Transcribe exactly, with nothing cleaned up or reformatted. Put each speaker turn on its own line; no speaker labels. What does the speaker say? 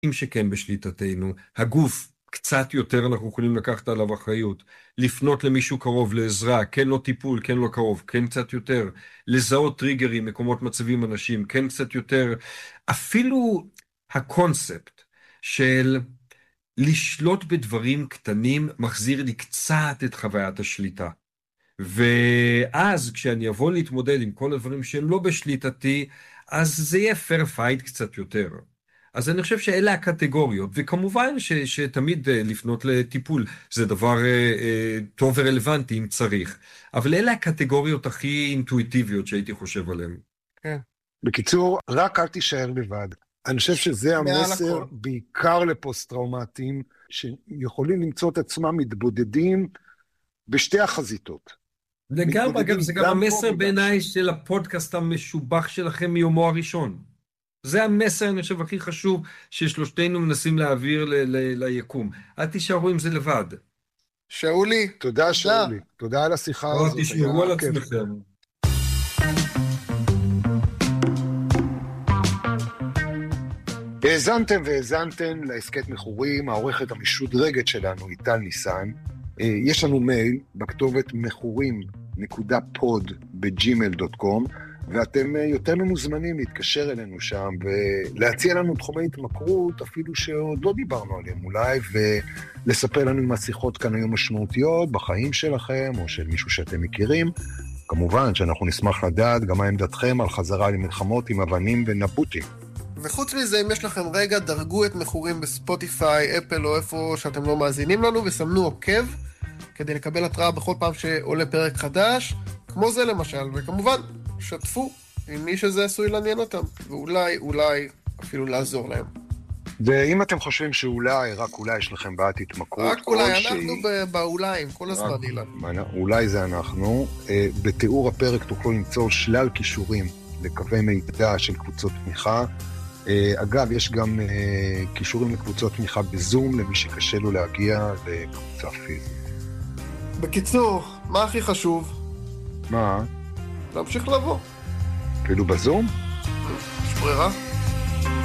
שכן בשליטתנו, הגוף קצת יותר אנחנו יכולים לקחת עליו אחריות, לפנות למישהו קרוב לעזרה, כן לא טיפול, כן לא קרוב, כן קצת יותר, לזהות טריגרים, מקומות מצבים אנשים, כן קצת יותר, אפילו הקונספט של לשלוט בדברים קטנים מחזיר לי קצת את חוויית השליטה. ואז כשאני אבוא להתמודד עם כל הדברים שהם לא בשליטתי, אז זה יהיה fair fight קצת יותר. אז אני חושב שאלה הקטגוריות, וכמובן ש, שתמיד לפנות לטיפול זה דבר אה, אה, טוב ורלוונטי אם צריך, אבל אלה הקטגוריות הכי אינטואיטיביות שהייתי חושב עליהן.
כן. בקיצור, רק אל תישאר לבד. אני חושב שזה המסר בעיקר לפוסט-טראומטיים, שיכולים למצוא את עצמם מתבודדים בשתי החזיתות.
לגמרי, אגב, זה גם המסר בעיניי של הפודקאסט המשובח שלכם מיומו הראשון. זה המסר, אני חושב, הכי חשוב ששלושתנו מנסים להעביר ל- ל- ליקום. אל תישארו עם זה לבד.
שאולי.
תודה, שאולי. תודה על השיחה הזאת.
תשמרו על עצמכם.
האזנתם והאזנתן להסכת מכורים, העורכת המשודרגת שלנו היא טל ניסן. יש לנו מייל בכתובת מכורים נקודה פוד בג'ימייל דוט קום, ואתם יותר ממוזמנים להתקשר אלינו שם ולהציע לנו תחומי התמכרות, אפילו שעוד לא דיברנו עליהם אולי, ולספר לנו אם השיחות כאן היו משמעותיות בחיים שלכם או של מישהו שאתם מכירים. כמובן שאנחנו נשמח לדעת גם מה עמדתכם על חזרה למלחמות עם אבנים ונבוטים.
וחוץ מזה, אם יש לכם רגע, דרגו את מכורים בספוטיפיי, אפל או איפה שאתם לא מאזינים לנו, וסמנו עוקב כדי לקבל התראה בכל פעם שעולה פרק חדש, כמו זה למשל, וכמובן, שתפו עם מי שזה עשוי לעניין אותם, ואולי, אולי אפילו לעזור להם.
ואם אתם חושבים שאולי, רק אולי יש לכם בעיית התמכרות,
רק אולי, אנחנו באוליים, כל הזמן אילן.
אולי זה אנחנו. בתיאור הפרק תוכלו למצוא שלל קישורים לקווי מידע של קבוצות תמיכה. אגב, יש גם קישורים לקבוצות תמיכה בזום, למי שקשה לו להגיע לקבוצה פיזית.
בקיצור, מה הכי חשוב?
מה?
להמשיך לבוא.
אפילו בזום?
יש ברירה?